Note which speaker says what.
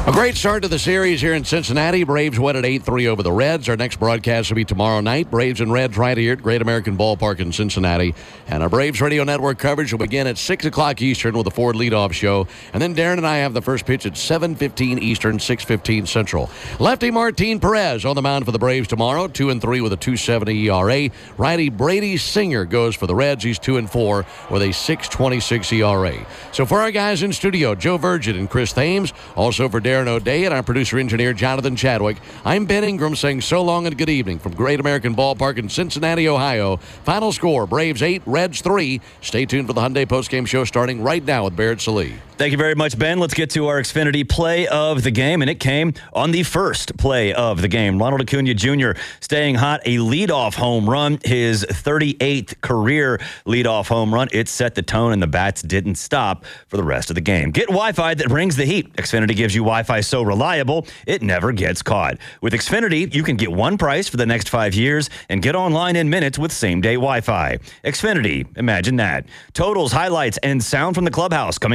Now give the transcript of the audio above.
Speaker 1: A great start to the series here in Cincinnati. Braves win at 8-3 over the Reds. Our next broadcast will be tomorrow night. Braves and Reds right here at Great American Ballpark in Cincinnati. And our Braves Radio Network coverage will begin at 6 o'clock Eastern with the Ford leadoff show. And then Darren and I have the first pitch at 7:15 Eastern, 6:15 Central. Lefty Martin Perez on the mound for the Braves tomorrow, 2-3 with a 2.70 ERA. Righty Brady Singer goes for the Reds. He's 2-4 with a 6.26 ERA. So for our guys in studio, Joe Virgin and Chris Thames, also for Darren O'Day and our producer-engineer, Jonathan Chadwick, I'm Ben Ingram saying so long and good evening from Great American Ballpark in Cincinnati, Ohio. Final score, Braves 8, Reds 3. Stay tuned for the Hyundai postgame show starting right now with Barrett Sallee.
Speaker 2: Thank you very much, Ben. Let's get to our Xfinity play of the game, and it came on the first play of the game. Ronald Acuna Jr. staying hot, a leadoff home run, his 38th career leadoff home run. It set the tone, and the bats didn't stop for the rest of the game. Get Wi-Fi that brings the heat. Xfinity gives you Wi-Fi so reliable, it never gets caught. With Xfinity, you can get one price for the next 5 years and get online in minutes with same-day Wi-Fi. Xfinity, imagine that. Totals, highlights, and sound from the clubhouse coming